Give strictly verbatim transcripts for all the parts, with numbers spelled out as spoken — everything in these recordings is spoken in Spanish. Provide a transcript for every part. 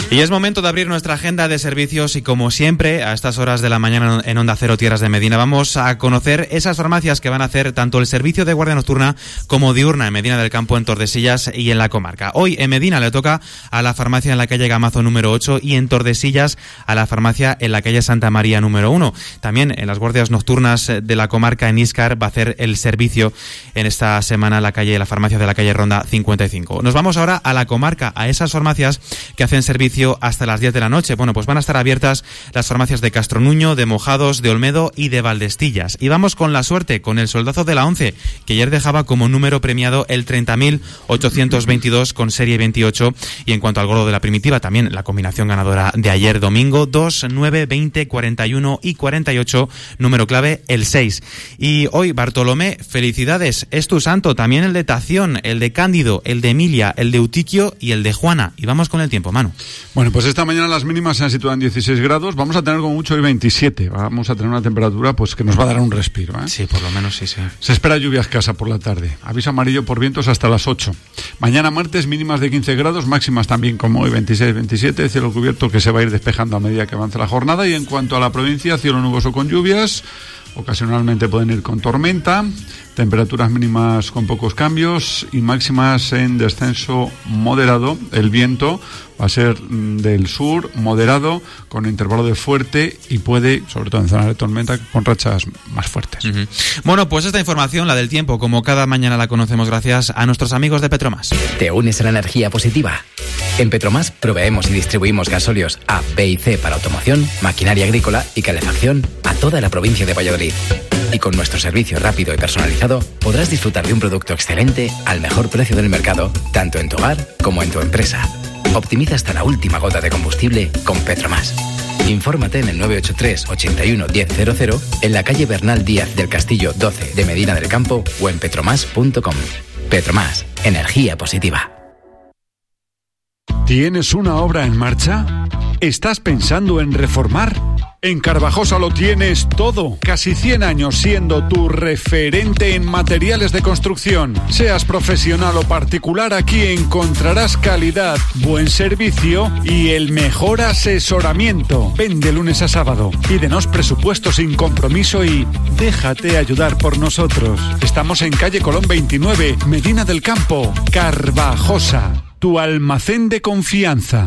Y es momento de abrir nuestra agenda de servicios y, como siempre, a estas horas de la mañana en Onda Cero Tierras de Medina vamos a conocer esas farmacias que van a hacer tanto el servicio de guardia nocturna como diurna en Medina del Campo, en Tordesillas y en la comarca. Hoy en Medina le toca a la farmacia en la calle Gamazo número ocho y en Tordesillas a la farmacia en la calle Santa María número uno. También en las guardias nocturnas de la comarca en Íscar va a hacer el servicio en esta semana la calle la farmacia de la calle Ronda cincuenta y cinco. Nos vamos ahora a la comarca, a esas farmacias que hacen servicio hasta las diez de la noche. Bueno, pues van a estar abiertas las farmacias de Castronuño, de Mojados, de Olmedo y de Valdestillas. Y vamos con la suerte, con el soldazo de la once, que ayer dejaba como número premiado el treinta mil ochocientos veintidós con serie veintiocho. Y en cuanto al gordo de la primitiva, también la combinación ganadora de ayer domingo, dos, nueve, veinte, cuarenta y uno y cuarenta y ocho, número clave el seis. Y hoy, Bartolomé, felicidades, es tu santo, también el de Tación, el de Cándido, el de Emilia, el de Eutiquio y el de Juana. Y vamos con el tiempo, Manu. Bueno, pues esta mañana las mínimas se han situado en dieciséis grados, vamos a tener como mucho hoy veintisiete, vamos a tener una temperatura pues que nos va a dar un respiro, ¿eh? Sí, por lo menos sí, sí. Se espera lluvia escasa por la tarde, aviso amarillo por vientos hasta las ocho. Mañana martes mínimas de quince grados, máximas también como hoy veintiséis, veintisiete, cielo cubierto que se va a ir despejando a medida que avance la jornada. Y en cuanto a la provincia, cielo nuboso con lluvias, ocasionalmente pueden ir con tormenta, temperaturas mínimas con pocos cambios y máximas en descenso moderado. El viento va a ser del sur, moderado, con intervalo de fuerte y puede, sobre todo en zonas de tormenta, con rachas más fuertes. Uh-huh. Bueno, pues esta información, la del tiempo, como cada mañana la conocemos gracias a nuestros amigos de Petromas. ¿Te unes a la energía positiva? En Petromas proveemos y distribuimos gasóleos A, B y C para automoción, maquinaria agrícola y calefacción a toda la provincia de Valladolid. Y con nuestro servicio rápido y personalizado podrás disfrutar de un producto excelente al mejor precio del mercado, tanto en tu hogar como en tu empresa. Optimiza hasta la última gota de combustible con Petromas. Infórmate en el nueve ocho tres, ochenta y uno, diez cero cero, en la calle Bernal Díaz del Castillo doce de Medina del Campo o en petromas punto com. Petromas, energía positiva. ¿Tienes una obra en marcha? ¿Estás pensando en reformar? En Carvajosa lo tienes todo. Casi cien años siendo tu referente en materiales de construcción. Seas profesional o particular, aquí encontrarás calidad, buen servicio y el mejor asesoramiento. Ven de lunes a sábado. Pídenos presupuesto sin compromiso y déjate ayudar por nosotros. Estamos en calle Colón veintinueve, Medina del Campo. Carvajosa, tu almacén de confianza.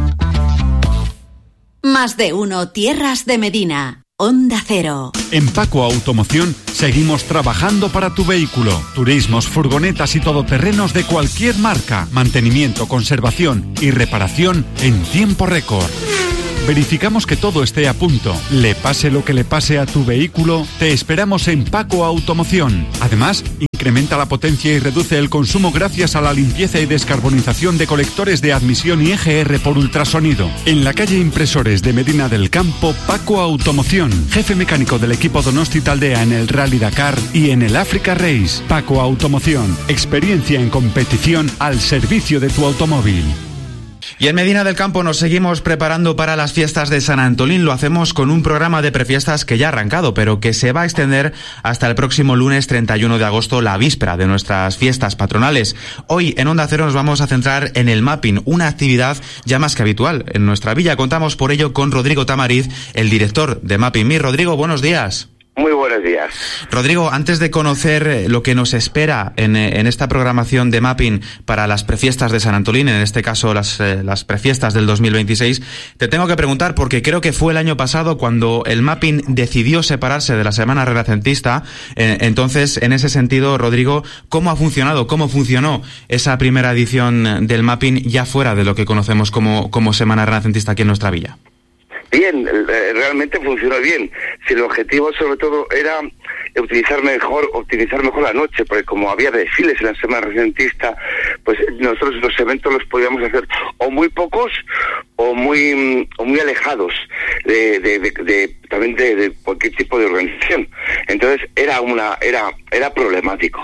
Más de uno Tierras de Medina. Onda Cero. En Paco Automoción seguimos trabajando para tu vehículo. Turismos, furgonetas y todoterrenos de cualquier marca. Mantenimiento, conservación y reparación en tiempo récord. Verificamos que todo esté a punto. Le pase lo que le pase a tu vehículo, te esperamos en Paco Automoción. Además, incrementa la potencia y reduce el consumo gracias a la limpieza y descarbonización de colectores de admisión y E G R por ultrasonido. En la calle Impresores de Medina del Campo, Paco Automoción. Jefe mecánico del equipo Donosti Taldea en el Rally Dakar y en el Africa Race. Paco Automoción. Experiencia en competición al servicio de tu automóvil. Y en Medina del Campo nos seguimos preparando para las fiestas de San Antolín. Lo hacemos con un programa de prefiestas que ya ha arrancado, pero que se va a extender hasta el próximo lunes treinta y uno de agosto, la víspera de nuestras fiestas patronales. Hoy en Onda Cero nos vamos a centrar en el mapping, una actividad ya más que habitual en nuestra villa. Contamos por ello con Rodrigo Tamariz, el director de Mapping Me. Rodrigo, buenos días. Muy buenos días. Rodrigo, antes de conocer lo que nos espera en, en esta programación de Mapping para las prefiestas de San Antolín, en este caso las, eh, las prefiestas del dos mil veintiséis, te tengo que preguntar, porque creo que fue el año pasado cuando el Mapping decidió separarse de la Semana Renacentista. Eh, entonces, en ese sentido, Rodrigo, ¿cómo ha funcionado, cómo funcionó esa primera edición del Mapping ya fuera de lo que conocemos como, como Semana Renacentista aquí en nuestra villa? Bien, realmente funcionó bien. Si el objetivo sobre todo era utilizar mejor, optimizar mejor la noche, porque como había desfiles en la Semana Renacentista, pues nosotros los eventos los podíamos hacer o muy pocos o muy o muy alejados de, de, de, de también de, de cualquier tipo de organización. Entonces era una era era problemático.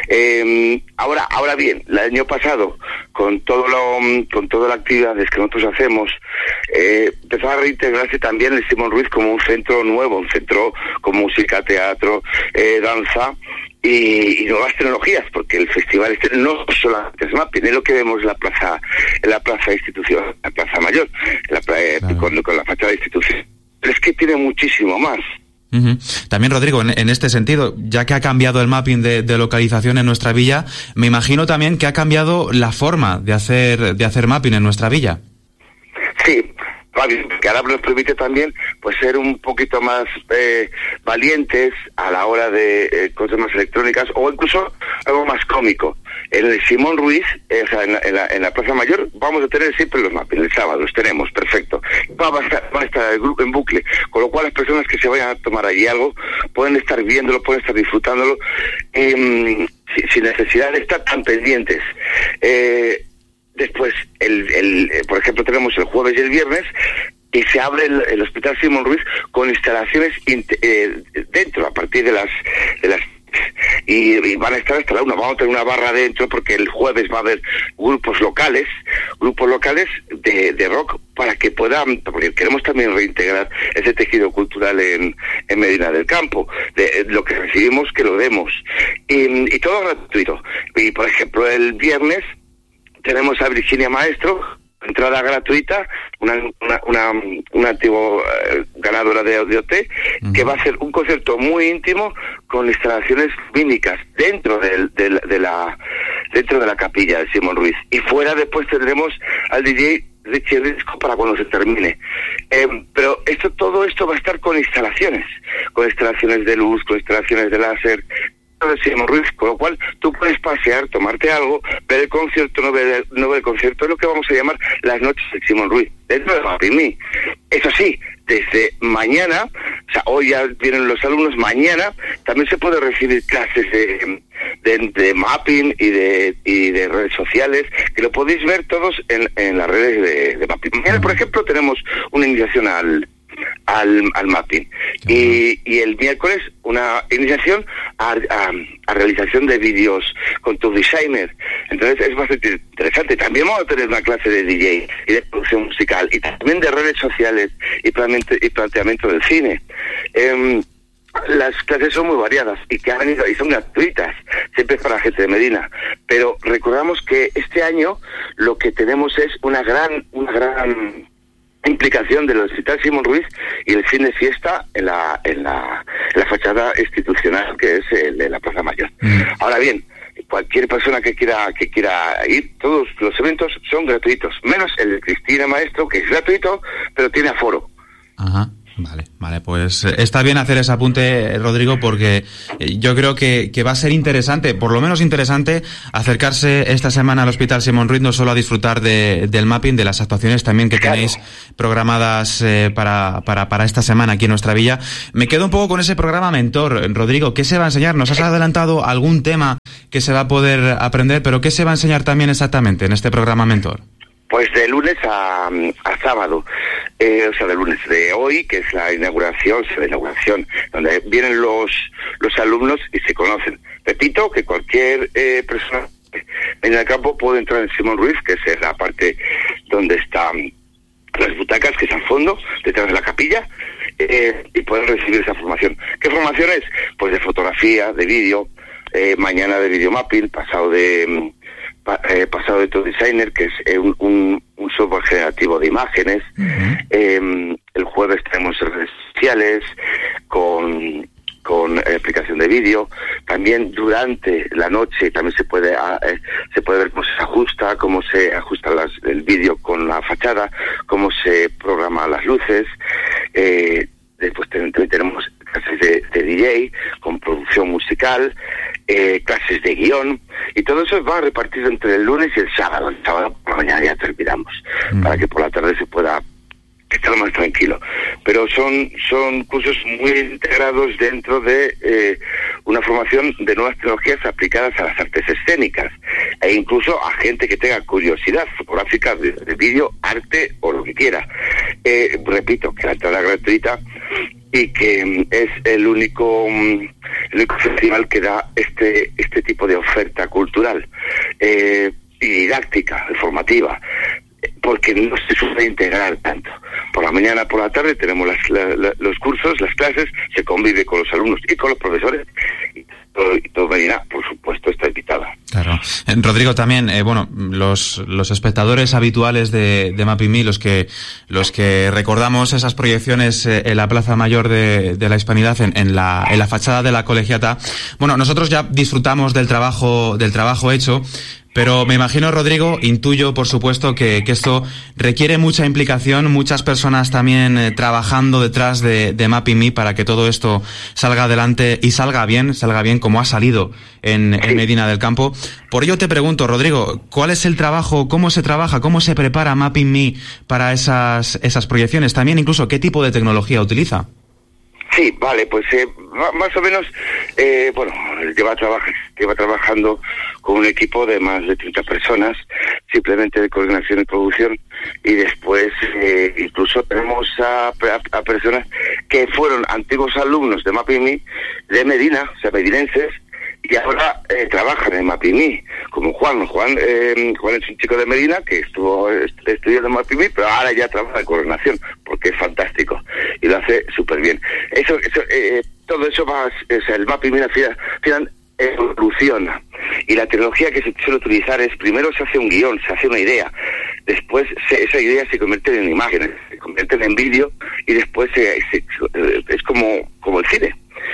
Eh, ahora ahora bien, el año pasado con todo lo con todas las actividades que nosotros hacemos, eh, empezó a reintegrarse también el Simón Ruiz como un centro nuevo, un centro con música, teatro, eh, danza, y, y nuevas tecnologías, porque el festival este no solamente es mapping, es lo que vemos en la plaza, en la plaza institución, en la plaza mayor, en la, claro. con, con la fachada de institución. Pero es que tiene muchísimo más. Uh-huh. También, Rodrigo, en, en este sentido, ya que ha cambiado el mapping de, de localización en nuestra villa, me imagino también que ha cambiado la forma de hacer de hacer mapping en nuestra villa. Sí, que ahora nos permite también pues ser un poquito más eh, valientes a la hora de eh, cosas más electrónicas, o incluso algo más cómico. En el Simón Ruiz, eh, o sea, en la, en, la, en la Plaza Mayor, vamos a tener siempre los mapping, el sábado los tenemos, perfecto. Va a estar, va a estar el grupo en bucle, con lo cual las personas que se vayan a tomar allí algo pueden estar viéndolo, pueden estar disfrutándolo, eh, sin, sin necesidad de estar tan pendientes. Eh, Después, el, el, por ejemplo, tenemos el jueves y el viernes, y se abre el, el Hospital Simón Ruiz con instalaciones eh, dentro, a partir de las... De las y, y van a estar hasta la una. Vamos a tener una barra dentro, porque el jueves va a haber grupos locales, grupos locales de, de rock, para que puedan, porque queremos también reintegrar ese tejido cultural en, en Medina del Campo. De, de lo que recibimos, que lo demos. Y, y todo gratuito. Y, por ejemplo, el viernes tenemos a Virginia Maestro, entrada gratuita, una una una, una antigua eh, ganadora de, de O T, uh-huh. que va a hacer un concierto muy íntimo con instalaciones mímicas dentro del, del, de la dentro de la capilla de Simón Ruiz. Y fuera después tendremos al D J Richie Risco para cuando se termine. Eh, pero esto todo esto va a estar con instalaciones, con instalaciones de luz, con instalaciones de láser, de Simón Ruiz, con lo cual tú puedes pasear, tomarte algo, ver el concierto, no ver el, no ver el concierto, es lo que vamos a llamar las noches de Simón Ruiz, dentro de Mapping Me. Eso sí, desde mañana, o sea, hoy ya vienen los alumnos, mañana también se puede recibir clases de, de, de mapping y de y de redes sociales, que lo podéis ver todos en, en las redes de, de mapping. Mañana, por ejemplo, tenemos una iniciación al al, al mapping y, y el miércoles una iniciación a, a, a realización de vídeos con tu designer. Entonces es bastante interesante. También vamos a tener una clase de D J y de producción musical, y también de redes sociales y, planteamiento, y planteamiento del cine. Eh, las clases son muy variadas y que han venido y son gratuitas, siempre para la gente de Medina, pero recordamos que este año lo que tenemos es una gran una gran implicación del Hospital Simón Ruiz y el fin de fiesta en la en la, en la fachada institucional, que es el de la Plaza Mayor. Mm. Ahora bien, cualquier persona que quiera que quiera ir, todos los eventos son gratuitos, menos el de Cristina Maestro, que es gratuito, pero tiene aforo. Ajá. Vale, vale, pues está bien hacer ese apunte, Rodrigo, porque yo creo que, que va a ser interesante, por lo menos interesante, acercarse esta semana al Hospital Simón Ruiz, no solo a disfrutar de, del mapping, de las actuaciones también que claro. tenéis programadas eh, para, para, para esta semana aquí en nuestra villa. Me quedo un poco con ese programa Mentor. Rodrigo, ¿qué se va a enseñar? Nos has adelantado algún tema que se va a poder aprender, pero ¿qué se va a enseñar también exactamente en este programa Mentor? Pues de lunes a, a sábado, eh, o sea, de lunes de hoy, que es la inauguración, la inauguración, donde vienen los los alumnos y se conocen. Repito, que cualquier eh, persona en el campo puede entrar en Simón Ruiz, que es la parte donde están las butacas, que es al fondo, detrás de la capilla, eh, y pueden recibir esa formación. ¿Qué formación es? Pues de fotografía, de vídeo, eh, mañana de videomapping, pasado de... Eh, pasado de tu designer, que es eh, un, un, un software generativo de imágenes. Uh-huh. eh, el jueves tenemos redes sociales con con eh, aplicación de vídeo. También durante la noche también se puede eh, se puede ver cómo se ajusta, cómo se ajusta las, el vídeo con la fachada, cómo se programa las luces. Eh, después también tenemos clases de, de D J con producción musical, eh, clases de guión, y todo eso va repartido entre el lunes y el sábado. El sábado por la mañana ya terminamos, mm. para que por la tarde se pueda estar más tranquilo. Pero son son cursos muy integrados dentro de eh, una formación de nuevas tecnologías aplicadas a las artes escénicas, e incluso a gente que tenga curiosidad fotográfica, de, de vídeo, arte o lo que quiera. Eh, repito, que la entrada gratuita y que es el único el único festival que da este este tipo de oferta cultural eh, y didáctica, formativa, porque no se suele integrar tanto. Por la mañana, por la tarde tenemos las, la, la, los cursos, las clases, se convive con los alumnos y con los profesores, y todos todo, todo Medina, por supuesto, está invitado. Claro. Eh, Rodrigo, también, eh, bueno, los, los espectadores habituales de, de MapinMe, los que, los que recordamos esas proyecciones eh, en la Plaza Mayor de, de la Hispanidad, en, en la, en la fachada de la Colegiata, bueno, nosotros ya disfrutamos del trabajo, del trabajo hecho. Pero me imagino, Rodrigo, intuyo, por supuesto, que, que esto requiere mucha implicación, muchas personas también eh, trabajando detrás de, de MapinMe para que todo esto salga adelante y salga bien, salga bien como ha salido en, en Medina del Campo. Por ello te pregunto, Rodrigo, ¿cuál es el trabajo, cómo se trabaja, cómo se prepara MapinMe para esas, esas proyecciones? También incluso, ¿qué tipo de tecnología utiliza? Sí, vale, pues eh, más o menos, eh, bueno, lleva, trabaja, lleva trabajando con un equipo de más de treinta personas, simplemente de coordinación y producción, y después eh, incluso tenemos a, a, a personas que fueron antiguos alumnos de MapinMe de Medina, o sea, medinenses, y ahora eh, trabajan en MapinMe, como Juan. Juan, eh, Juan es un chico de Medina que estuvo est- estudiando en MapinMe, pero ahora ya trabaja en coordinación, porque es fantástico y lo hace súper bien. Eso, eso eh, todo eso va, o sea, el MapinMe al final, al final evoluciona, y la tecnología que se suele utilizar es, primero se hace un guión, se hace una idea, después se, esa idea se convierte en imágenes, se convierte en vídeo, y después se, se, es como, como el cine.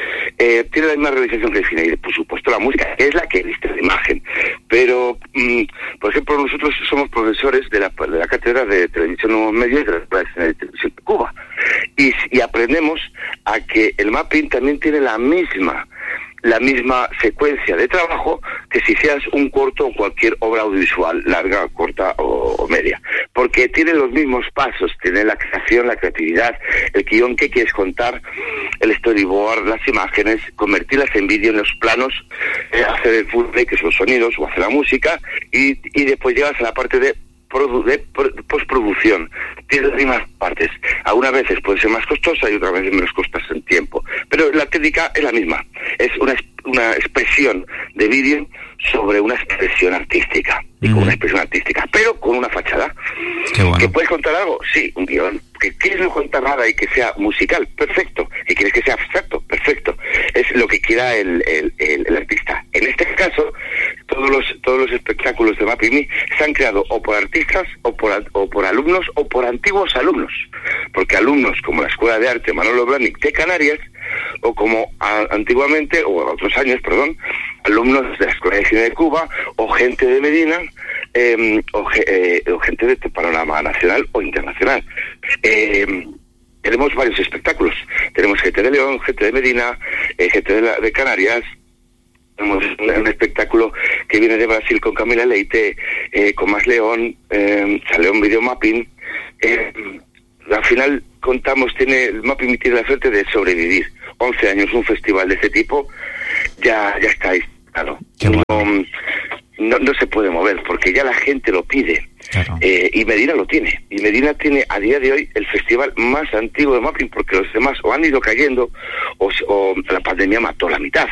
Eh, tiene la misma realización que el cine, y por supuesto la música, que es la que viste la imagen. Pero, mmm, por ejemplo, nosotros somos profesores de la, de la cátedra de Televisión Nuevos Medios y de la Escuela de Televisión de Cuba, y, y aprendemos a que el mapping también tiene la misma la misma secuencia de trabajo que si hicieras un corto o cualquier obra audiovisual, larga, corta o, o media, porque tiene los mismos pasos, tiene la creación, la creatividad, el guión que quieres contar, el storyboard, las imágenes, convertirlas en vídeo, en los planos, eh, hacer el full play, que son los sonidos, o hacer la música, y, y después llegas a la parte de de postproducción. Tiene las mismas partes. Algunas veces puede ser más costosa y otras veces menos costosa en tiempo, pero la técnica es la misma. Es una, una expresión de vídeo sobre una expresión artística, y con una expresión artística, pero con una fachada. Qué bueno. ¿Que puedes contar algo? Sí, un guión. ¿Que quieres no contar nada y que sea musical? Perfecto. ¿Que quieres que sea abstracto? Perfecto. Es lo que quiera el, el, el, el artista. En este caso, todos los todos los espectáculos de MapinMe se han creado o por artistas, o por o por alumnos, o por antiguos alumnos. Porque alumnos como la Escuela de Arte Manolo Blahnik de Canarias, o como a, antiguamente, o a otros años, perdón, alumnos de la Escuela de Cine de Cuba, o gente de Medina, eh, o, eh, o gente de panorama nacional o internacional. Eh, tenemos varios espectáculos. Tenemos gente de León, gente de Medina, eh, gente de, la, de Canarias. Tenemos un, un espectáculo que viene de Brasil con Camila Leite, eh, con Más León, eh, sale un video mapping. Eh, al final contamos, tiene el MapinMe tiene la suerte de sobrevivir. once años, un festival de este tipo, ya ya está instalado. Bueno. No, no, no se puede mover, porque ya la gente lo pide. Claro. Eh, y Medina lo tiene. Y Medina tiene a día de hoy el festival más antiguo de mapping, porque los demás o han ido cayendo o, o la pandemia mató la mitad.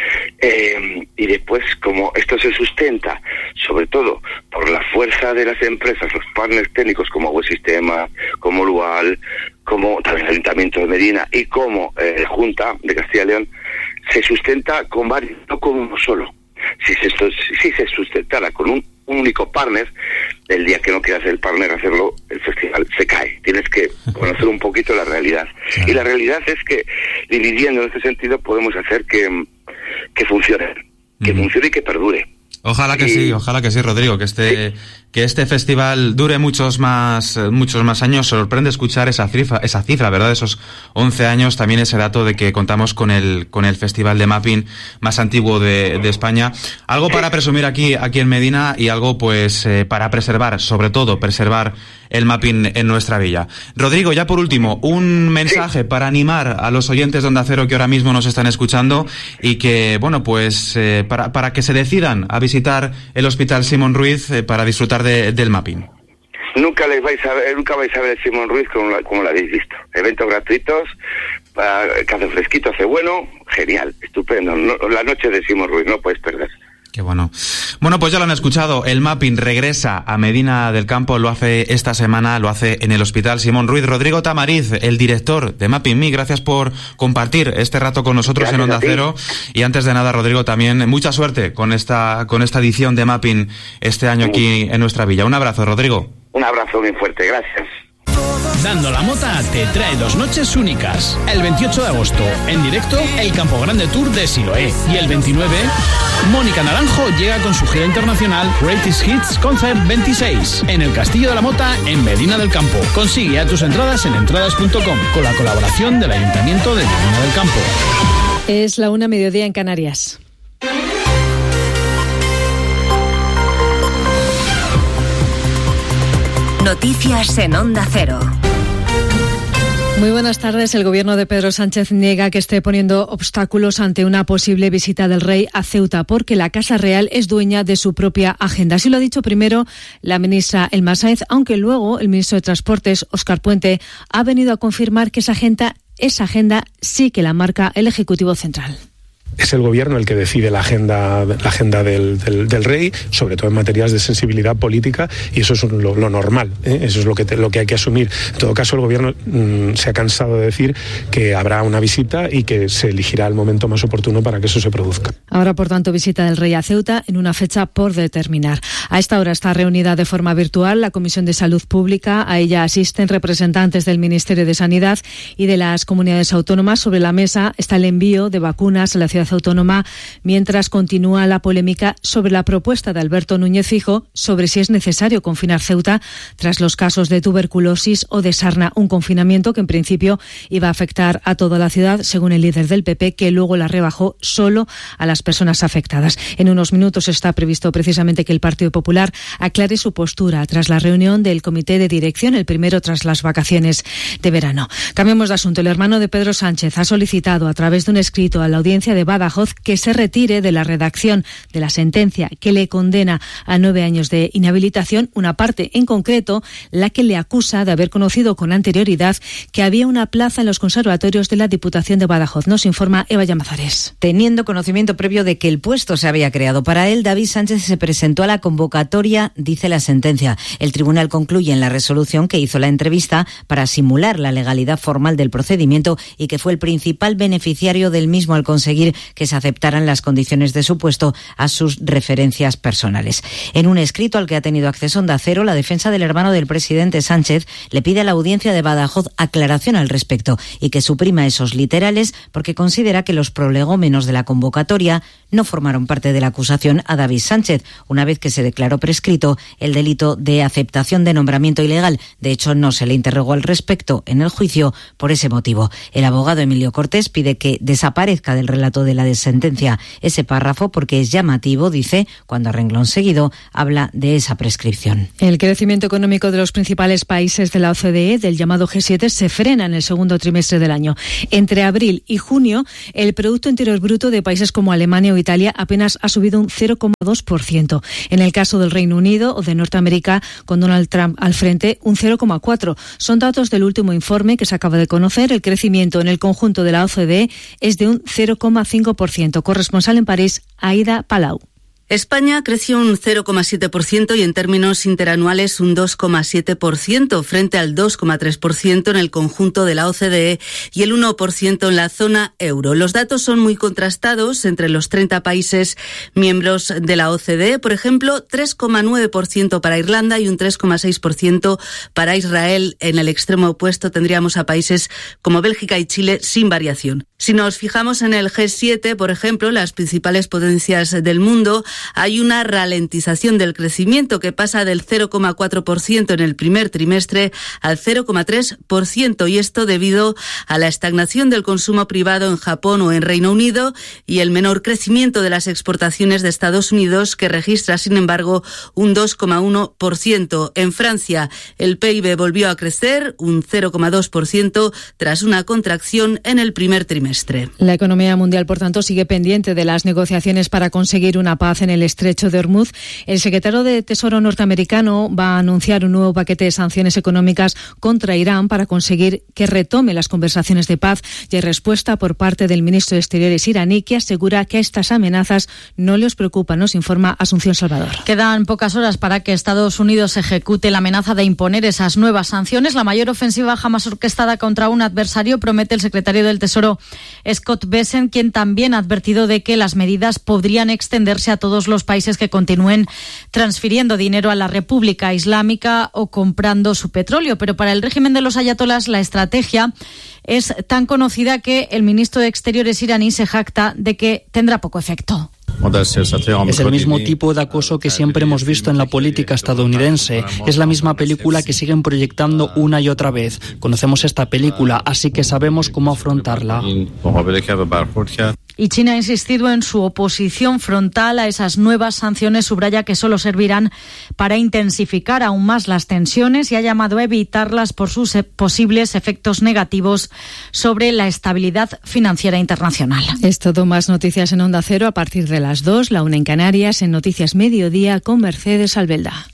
Eh, y después, como esto se sustenta sobre todo por la fuerza de las empresas, los partners técnicos como Web Sistema, como Lual, como también el Ayuntamiento de Medina y como eh, Junta de Castilla y León, se sustenta con varios, no con uno solo. Si se, si se sustentara con un único partner, el día que no quieras el partner hacerlo, el festival se cae. Tienes que conocer un poquito la realidad. Y la realidad es que, dividiendo en este sentido, podemos hacer que, que funcione, que uh-huh. funcione y que perdure. Ojalá que y... sí, ojalá que sí, Rodrigo, que este sí. que este festival dure muchos más muchos más años. Sorprende escuchar esa cifra, esa cifra, ¿verdad? Esos once años, también ese dato de que contamos con el con el festival de mapping más antiguo de, de España. Algo para presumir aquí aquí en Medina y algo pues eh, para preservar, sobre todo preservar el mapping en nuestra villa. Rodrigo, ya por último, un mensaje sí. para animar a los oyentes de Onda Cero que ahora mismo nos están escuchando y que, bueno, pues eh, para para que se decidan a visitar el Hospital Simón Ruiz eh, para disfrutar de, del mapping. Nunca les vais a ver, nunca vais a ver el Simón Ruiz como, la, como lo habéis visto. Eventos gratuitos, uh, que hace fresquito, hace bueno, genial, estupendo. No, la noche de Simón Ruiz, no puedes perder. Qué bueno. Bueno, pues ya lo han escuchado. El mapping regresa a Medina del Campo. Lo hace esta semana, lo hace en el Hospital Simón Ruiz. Rodrigo Tamariz, el director de Mapping Me, gracias por compartir este rato con nosotros gracias en Onda Cero. Y antes de nada, Rodrigo, también mucha suerte con esta, con esta edición de Mapping este año aquí en nuestra villa. Un abrazo, Rodrigo. Un abrazo muy fuerte, gracias. Dando la Mota te trae dos noches únicas. El veintiocho de agosto, en directo, el Campo Grande Tour de Siloé. Y el veintinueve, Mónica Naranjo llega con su gira internacional Greatest Hits Concert veintiséis en el Castillo de la Mota, en Medina del Campo. Consigue ya tus entradas en entradas punto com con la colaboración del Ayuntamiento de Medina del Campo. Es la una, mediodía en Canarias. Noticias en Onda Cero. Muy buenas tardes. El gobierno de Pedro Sánchez niega que esté poniendo obstáculos ante una posible visita del rey a Ceuta, porque la Casa Real es dueña de su propia agenda. Así lo ha dicho primero la ministra Elma Sáenz, aunque luego el ministro de Transportes, Óscar Puente, ha venido a confirmar que esa agenda, esa agenda sí que la marca el Ejecutivo Central. Es el gobierno el que decide la agenda, la agenda del, del, del rey, sobre todo en materias de sensibilidad política, y eso es lo, lo normal, ¿eh? Eso es lo que, te, lo que hay que asumir. En todo caso, el gobierno mmm, se ha cansado de decir que habrá una visita y que se elegirá el momento más oportuno para que eso se produzca. Ahora, por tanto, visita del rey a Ceuta en una fecha por determinar. A esta hora está reunida de forma virtual la Comisión de Salud Pública. A ella asisten representantes del Ministerio de Sanidad y de las comunidades autónomas. Sobre la mesa está el envío de vacunas a la ciudad autónoma, mientras continúa la polémica sobre la propuesta de Alberto Núñez Feijóo sobre si es necesario confinar Ceuta tras los casos de tuberculosis o de sarna, un confinamiento que en principio iba a afectar a toda la ciudad, según el líder del P P, que luego la rebajó solo a las personas afectadas. En unos minutos está previsto precisamente que el Partido Popular aclare su postura tras la reunión del comité de dirección, el primero tras las vacaciones de verano. Cambiemos de asunto. El hermano de Pedro Sánchez ha solicitado a través de un escrito a la audiencia de Badajoz que se retire de la redacción de la sentencia que le condena a nueve años de inhabilitación, una parte en concreto la que le acusa de haber conocido con anterioridad que había una plaza en los conservatorios de la Diputación de Badajoz. Nos informa Eva Llamazares. Teniendo conocimiento previo de que el puesto se había creado para él, David Sánchez se presentó a la convocatoria, dice la sentencia. El tribunal concluye en la resolución que hizo la entrevista para simular la legalidad formal del procedimiento y que fue el principal beneficiario del mismo al conseguir que se aceptaran las condiciones de su puesto a sus referencias personales. En un escrito al que ha tenido acceso Onda Cero, la defensa del hermano del presidente Sánchez le pide a la audiencia de Badajoz aclaración al respecto y que suprima esos literales porque considera que los prolegómenos de la convocatoria no formaron parte de la acusación a David Sánchez, una vez que se declaró prescrito el delito de aceptación de nombramiento ilegal. De hecho, no se le interrogó al respecto en el juicio por ese motivo. El abogado Emilio Cortés pide que desaparezca del relato de la sentencia ese párrafo porque es llamativo, dice, cuando a renglón seguido habla de esa prescripción. El crecimiento económico de los principales países de la O C D E, del llamado G siete, se frena en el segundo trimestre del año. Entre abril y junio, el Producto Interior Bruto de países como Alemania o Italia apenas ha subido un cero coma dos por ciento. En el caso del Reino Unido o de Norteamérica, con Donald Trump al frente, un cero coma cuatro por ciento. Son datos del último informe que se acaba de conocer. El crecimiento en el conjunto de la O C D E es de un cero coma cinco por ciento. Corresponsal en París, Aida Palau. España creció un cero coma siete por ciento y en términos interanuales un dos coma siete por ciento frente al dos coma tres por ciento en el conjunto de la O C D E y el uno por ciento en la zona euro. Los datos son muy contrastados entre los treinta países miembros de la O C D E. Por ejemplo, tres coma nueve por ciento para Irlanda y un tres coma seis por ciento para Israel. En el extremo opuesto tendríamos a países como Bélgica y Chile sin variación. Si nos fijamos en el G siete, por ejemplo, las principales potencias del mundo, hay una ralentización del crecimiento que pasa del cero coma cuatro por ciento en el primer trimestre al cero coma tres por ciento, y esto debido a la estagnación del consumo privado en Japón o en Reino Unido y el menor crecimiento de las exportaciones de Estados Unidos, que registra, sin embargo, un dos coma uno por ciento. En Francia, el P I B volvió a crecer un cero coma dos por ciento tras una contracción en el primer trimestre. trimestre. La economía mundial, por tanto, sigue pendiente de las negociaciones para conseguir una paz en el estrecho de Hormuz. El secretario de Tesoro norteamericano va a anunciar un nuevo paquete de sanciones económicas contra Irán para conseguir que retome las conversaciones de paz, y hay respuesta por parte del ministro de Exteriores iraní, que asegura que estas amenazas no les preocupan. Nos informa Asunción Salvador. Quedan pocas horas para que Estados Unidos ejecute la amenaza de imponer esas nuevas sanciones. La mayor ofensiva jamás orquestada contra un adversario, promete el secretario del Tesoro Scott Bessent, quien también ha advertido de que las medidas podrían extenderse a todos los países que continúen transfiriendo dinero a la República Islámica o comprando su petróleo. Pero para el régimen de los ayatolás la estrategia es tan conocida que el ministro de Exteriores iraní se jacta de que tendrá poco efecto. Es el mismo tipo de acoso que siempre hemos visto en la política estadounidense. Es la misma película que siguen proyectando una y otra vez. Conocemos esta película, así que sabemos cómo afrontarla. Y China ha insistido en su oposición frontal a esas nuevas sanciones, subraya que solo servirán para intensificar aún más las tensiones y ha llamado a evitarlas por sus posibles efectos negativos sobre la estabilidad financiera internacional. Es todo. Más noticias en Onda Cero a partir de las dos, la una en Canarias, en Noticias Mediodía con Mercedes Albelda.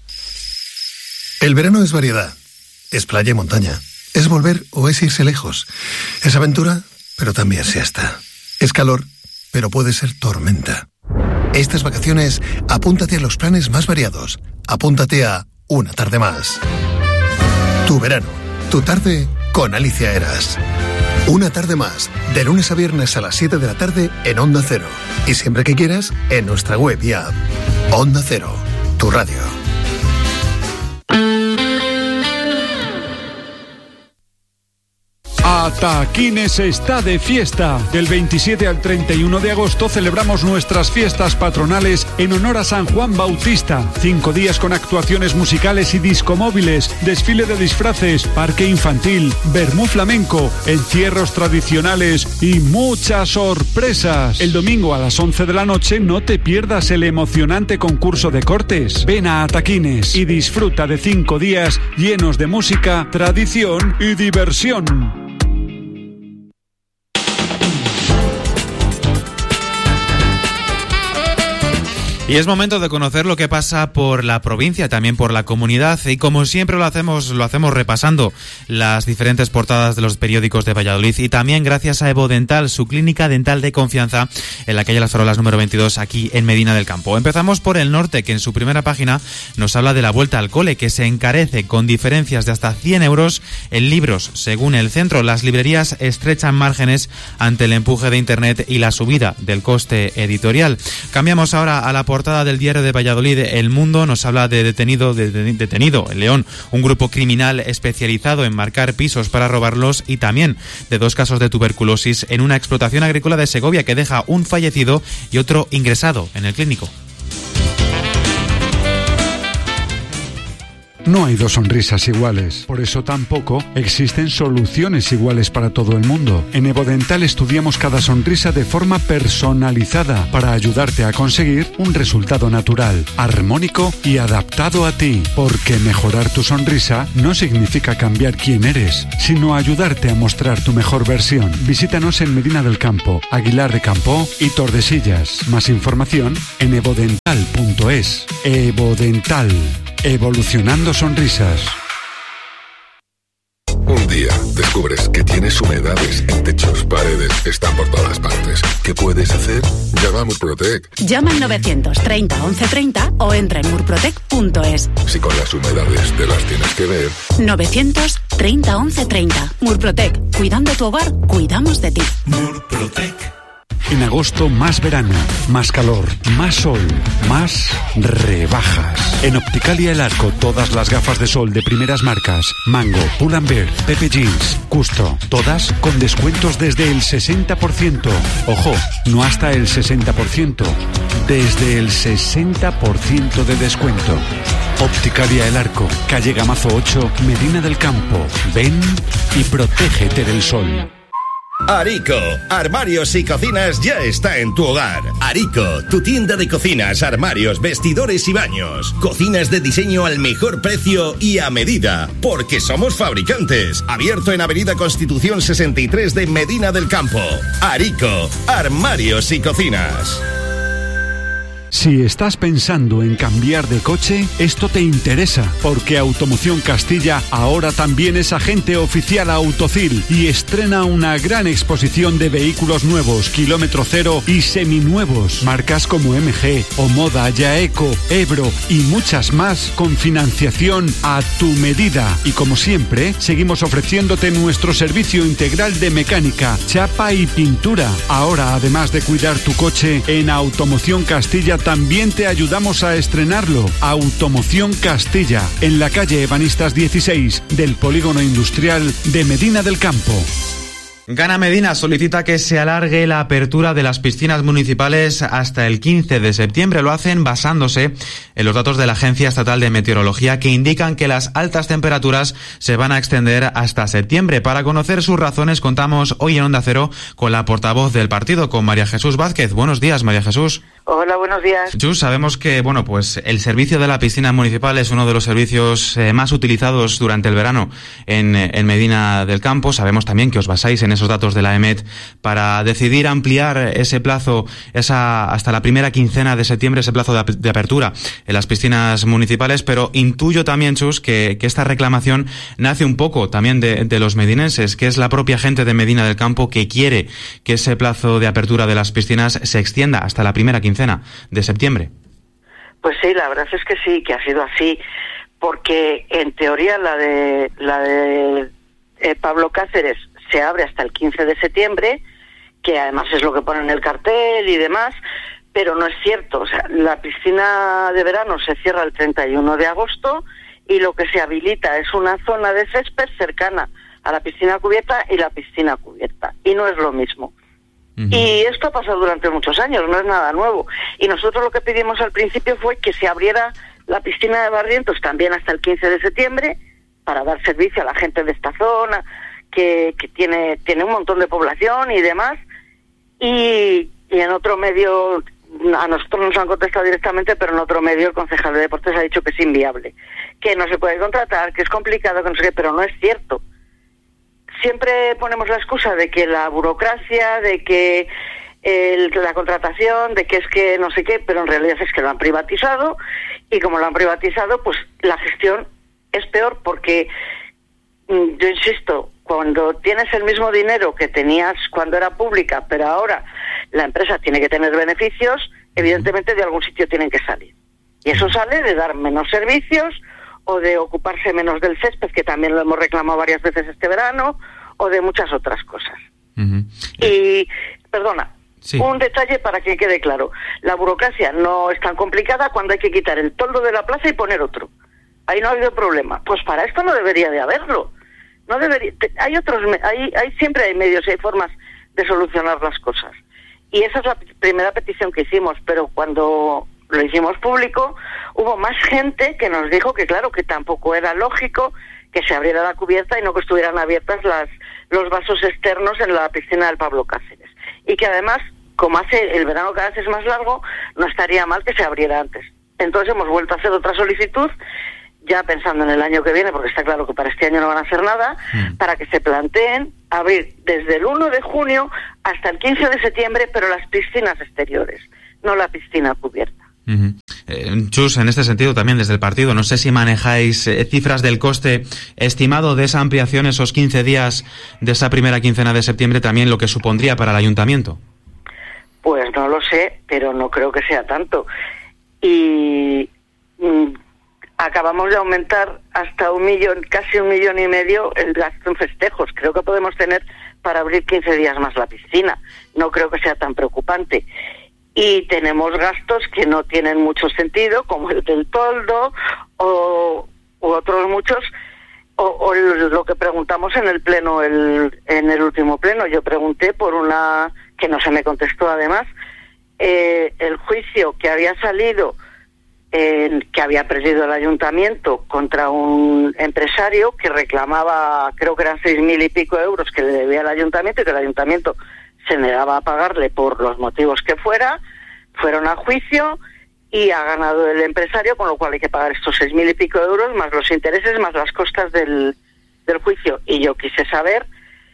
El verano es variedad, es playa y montaña, es volver o es irse lejos, es aventura, pero también siesta. Es calor, pero puede ser tormenta. Estas vacaciones, apúntate a los planes más variados. Apúntate a Una Tarde Más. Tu verano, tu tarde con Alicia Eras. Una Tarde Más, de lunes a viernes a las siete de la tarde en Onda Cero. Y siempre que quieras, en nuestra web y app. Onda Cero, tu radio. Ataquines está de fiesta. Del veintisiete al treinta y uno de agosto celebramos nuestras fiestas patronales en honor a San Juan Bautista. Cinco días con actuaciones musicales y discomóviles, desfile de disfraces, parque infantil, vermú flamenco, encierros tradicionales y muchas sorpresas. El domingo a las once de la noche no te pierdas el emocionante concurso de cortes. Ven a Ataquines y disfruta de cinco días llenos de música, tradición y diversión. Y es momento de conocer lo que pasa por la provincia, también por la comunidad, y como siempre lo hacemos, lo hacemos repasando las diferentes portadas de los periódicos de Valladolid, y también gracias a Evo Dental, su clínica dental de confianza en la calle Las Farolas número veintidós, aquí en Medina del Campo. Empezamos por el norte, que en su primera página nos habla de la vuelta al cole, que se encarece con diferencias de hasta cien euros en libros. Según el centro, las librerías estrechan márgenes ante el empuje de Internet y la subida del coste editorial. Cambiamos ahora a la portada del diario de Valladolid. El Mundo nos habla de detenido, de, de, detenido en León, un grupo criminal especializado en marcar pisos para robarlos, y también de dos casos de tuberculosis en una explotación agrícola de Segovia que deja un fallecido y otro ingresado en el clínico. No hay dos sonrisas iguales, por eso tampoco existen soluciones iguales para todo el mundo. En Evo Dental estudiamos cada sonrisa de forma personalizada para ayudarte a conseguir un resultado natural, armónico y adaptado a ti, porque mejorar tu sonrisa no significa cambiar quién eres, sino ayudarte a mostrar tu mejor versión. Visítanos en Medina del Campo, Aguilar de Campoo y Tordesillas. Más información en evodental punto es. Evo Dental. Evolucionando sonrisas. Un día descubres que tienes humedades en techos, paredes, están por todas partes. ¿Qué puedes hacer? Llama a Murprotec. Llama al novecientos treinta once treinta o entra en murprotec punto es. Si con las humedades te las tienes que ver. novecientos treinta once treinta. Murprotec. Cuidando tu hogar, cuidamos de ti. Murprotec. En agosto, más verano, más calor, más sol, más rebajas. En Opticalia El Arco, todas las gafas de sol de primeras marcas: Mango, Pull&Bear, Pepe Jeans, Custo, todas con descuentos desde el sesenta por ciento. Ojo, no hasta el sesenta por ciento, desde el sesenta por ciento de descuento. Opticalia El Arco, calle Gamazo ocho, Medina del Campo. Ven y protégete del sol. Arico, armarios y cocinas ya está en tu hogar. Arico, tu tienda de cocinas, armarios, vestidores y baños. Cocinas de diseño al mejor precio y a medida, porque somos fabricantes. Abierto en Avenida Constitución sesenta y tres de Medina del Campo. Arico, armarios y cocinas. Si estás pensando en cambiar de coche, esto te interesa, porque Automoción Castilla ahora también es agente oficial Autocil y estrena una gran exposición de vehículos nuevos, kilómetro cero y seminuevos, marcas como M G, Omoda, Yaeco, Ebro y muchas más con financiación a tu medida. Y como siempre, seguimos ofreciéndote nuestro servicio integral de mecánica, chapa y pintura. Ahora, además de cuidar tu coche, en Automoción Castilla también te ayudamos a estrenarlo. Automoción Castilla, en la calle Ebanistas dieciséis del Polígono Industrial de Medina del Campo. Gana Medina solicita que se alargue la apertura de las piscinas municipales hasta el quince de septiembre. Lo hacen basándose en los datos de la Agencia Estatal de Meteorología, que indican que las altas temperaturas se van a extender hasta septiembre. Para conocer sus razones, contamos hoy en Onda Cero con la portavoz del partido, con María Jesús Vázquez. Buenos días, María Jesús. Hola, buenos días. Jesús, sabemos que, bueno, pues el servicio de la piscina municipal es uno de los servicios eh, más utilizados durante el verano en, en Medina del Campo. Sabemos también que os basáis en esos datos de la E M E T para decidir ampliar ese plazo, esa hasta la primera quincena de septiembre, ese plazo de, de apertura en las piscinas municipales, pero intuyo también, Chus, que, que esta reclamación nace un poco también de, de los medinenses, que es la propia gente de Medina del Campo que quiere que ese plazo de apertura de las piscinas se extienda hasta la primera quincena de septiembre. Pues sí, la verdad es que sí, que ha sido así, porque en teoría la de la de eh, Pablo Cáceres se abre hasta el quince de septiembre, que además es lo que pone en el cartel y demás, pero no es cierto. O sea, la piscina de verano se cierra el treinta y uno de agosto y lo que se habilita es una zona de césped cercana a la piscina cubierta y la piscina cubierta, y no es lo mismo. Uh-huh. Y esto ha pasado durante muchos años, no es nada nuevo. Y nosotros lo que pedimos al principio fue que se abriera la piscina de Barrientos también hasta el quince de septiembre para dar servicio a la gente de esta zona, que, que tiene tiene un montón de población y demás. Y, y en otro medio, a nosotros nos han contestado directamente, pero en otro medio el concejal de deportes ha dicho que es inviable, que no se puede contratar, que es complicado, que no sé qué, pero no es cierto. Siempre ponemos la excusa de que la burocracia, de que el, la contratación, de que es que no sé qué, pero en realidad es que lo han privatizado, y como lo han privatizado, pues la gestión es peor, porque yo insisto, cuando tienes el mismo dinero que tenías cuando era pública, pero ahora la empresa tiene que tener beneficios, evidentemente de algún sitio tienen que salir. Y eso sale de dar menos servicios, o de ocuparse menos del césped, que también lo hemos reclamado varias veces este verano, o de muchas otras cosas. Uh-huh. Y, perdona, sí. Un detalle para que quede claro. La burocracia no es tan complicada cuando hay que quitar el toldo de la plaza y poner otro. Ahí no ha habido problema. Pues para esto no debería de haberlo. No debería. Hay otros, hay, hay siempre hay medios y hay formas de solucionar las cosas. Y esa es la primera petición que hicimos, pero cuando lo hicimos público, hubo más gente que nos dijo que claro, que tampoco era lógico que se abriera la cubierta y no que estuvieran abiertas las los vasos externos en la piscina del Pablo Cáceres. Y que además, como hace el verano cada vez es más largo, no estaría mal que se abriera antes. Entonces hemos vuelto a hacer otra solicitud, ya pensando en el año que viene, porque está claro que para este año no van a hacer nada, mm. para que se planteen abrir desde el uno de junio hasta el quince de septiembre, pero las piscinas exteriores, no la piscina cubierta. Uh-huh. Eh, Chus, en este sentido también desde el partido, no sé si manejáis eh, cifras del coste estimado de esa ampliación, esos quince días de esa primera quincena de septiembre, también lo que supondría para el ayuntamiento. Pues no lo sé, pero no creo que sea tanto. Y mm, acabamos de aumentar hasta un millón, casi un millón y medio el gasto en festejos. Creo que podemos tener para abrir quince días más la piscina. No creo que sea tan preocupante. Y tenemos gastos que no tienen mucho sentido, como el del toldo o u otros muchos, o, o lo que preguntamos en el pleno, el, en el último pleno. Yo pregunté por una, que no se me contestó además, eh, el juicio que había salido en que había perdido el ayuntamiento contra un empresario que reclamaba, creo que eran seis mil y pico euros que le debía al ayuntamiento y que el ayuntamiento se negaba a pagarle por los motivos que fuera. Fueron a juicio y ha ganado el empresario, con lo cual hay que pagar estos seis mil y pico euros más los intereses más las costas del, del juicio. Y yo quise saber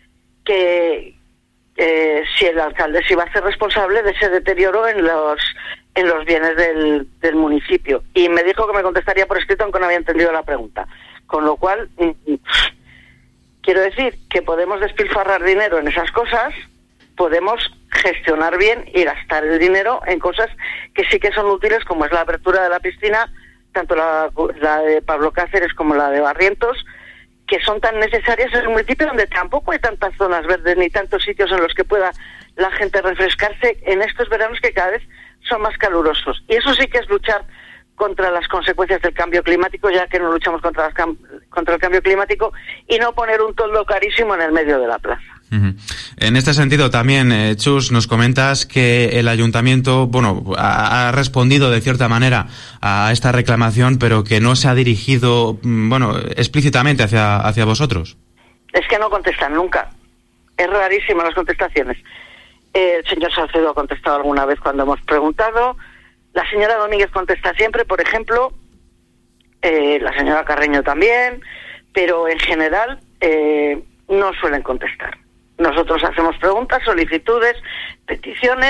que eh, si el alcalde se iba a hacer responsable de ese deterioro en los en los bienes del, del municipio. Y me dijo que me contestaría por escrito, aunque no había entendido la pregunta. Con lo cual, quiero decir que podemos despilfarrar dinero en esas cosas, podemos gestionar bien y gastar el dinero en cosas que sí que son útiles, como es la apertura de la piscina, tanto la, la de Pablo Cáceres como la de Barrientos, que son tan necesarias en un municipio donde tampoco hay tantas zonas verdes ni tantos sitios en los que pueda la gente refrescarse en estos veranos que cada vez son más calurosos. Y eso sí que es luchar contra las consecuencias del cambio climático, ya que no luchamos contra, las cam- contra el cambio climático, y no poner un toldo carísimo en el medio de la plaza. Uh-huh. En este sentido también, eh, Chus, nos comentas que el ayuntamiento, bueno, ha, ha respondido de cierta manera a esta reclamación, pero que no se ha dirigido, bueno, explícitamente hacia, hacia vosotros. Es que no contestan nunca. Es rarísimo las contestaciones. El señor Salcedo ha contestado alguna vez cuando hemos preguntado. La señora Domínguez contesta siempre, por ejemplo. Eh, la señora Carreño también. Pero en general eh, no suelen contestar. Nosotros hacemos preguntas, solicitudes, peticiones,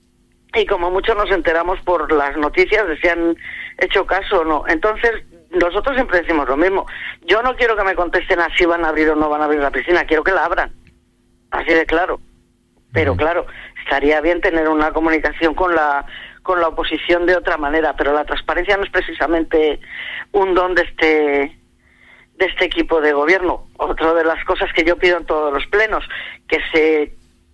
y como mucho nos enteramos por las noticias de si han hecho caso o no. Entonces, nosotros siempre decimos lo mismo. Yo no quiero que me contesten a si van a abrir o no van a abrir la piscina, quiero que la abran. Así de claro. Pero claro, estaría bien tener una comunicación con la con la oposición de otra manera, pero la transparencia no es precisamente un don de este de este equipo de gobierno. Otra de las cosas que yo pido en todos los plenos, que se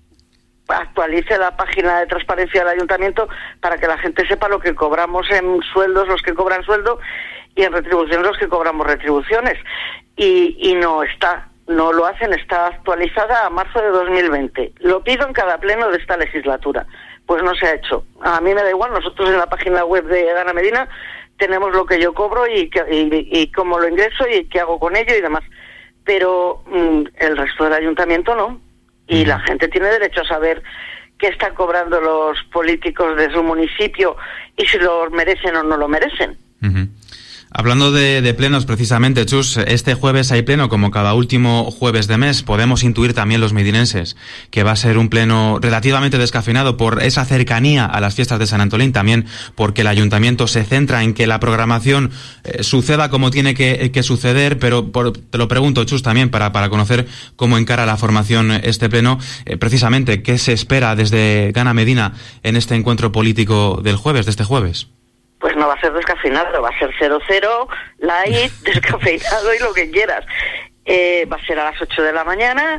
actualice la página de transparencia del ayuntamiento para que la gente sepa lo que cobramos en sueldos, los que cobran sueldo, y en retribuciones los que cobramos retribuciones. Y, y no está, no lo hacen, está actualizada a marzo de dos mil veinte. Lo pido en cada pleno de esta legislatura. Pues no se ha hecho. A mí me da igual, nosotros en la página web de Gana Medina tenemos lo que yo cobro y, y, y cómo lo ingreso y qué hago con ello y demás. Pero mmm, el resto del ayuntamiento no. Y la gente tiene derecho a saber qué están cobrando los políticos de su municipio y si lo merecen o no lo merecen. Uh-huh. Hablando de, de plenos, precisamente, Chus, este jueves hay pleno, como cada último jueves de mes. Podemos intuir también los medinenses que va a ser un pleno relativamente descafeinado por esa cercanía a las fiestas de San Antolín, también porque el ayuntamiento se centra en que la programación eh, suceda como tiene que, que suceder, pero por, te lo pregunto, Chus, también para, para conocer cómo encara la formación este pleno, eh, precisamente, ¿qué se espera desde Gana Medina en este encuentro político del jueves, de este jueves? Pues no va a ser descafeinado, va a ser cero cero, light, descafeinado y lo que quieras. Eh, va a ser a las ocho de la mañana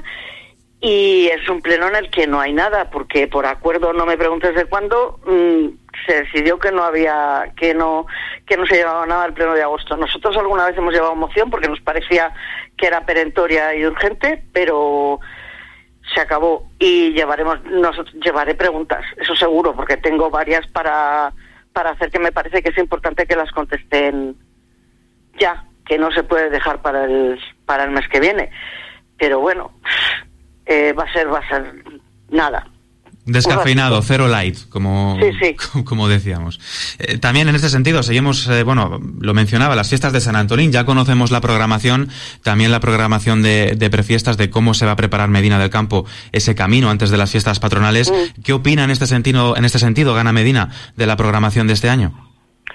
y es un pleno en el que no hay nada, porque por acuerdo, no me preguntes de cuándo, mmm, se decidió que no había, que no, que no se llevaba nada al pleno de agosto. Nosotros alguna vez hemos llevado moción porque nos parecía que era perentoria y urgente, pero se acabó y llevaremos, nosotros llevaré preguntas, eso seguro, porque tengo varias para para hacer, que me parece que es importante que las contesten ya, que no se puede dejar para el para el mes que viene. Pero bueno, eh, va a ser, va a ser nada. Descafeinado, cero light, como, sí, sí. como decíamos. Eh, también en este sentido, seguimos, eh, bueno, lo mencionaba, las fiestas de San Antolín, ya conocemos la programación, también la programación de, de prefiestas, de cómo se va a preparar Medina del Campo, ese camino antes de las fiestas patronales. Mm. ¿Qué opina en este sentido, en este sentido, Gana Medina, de la programación de este año?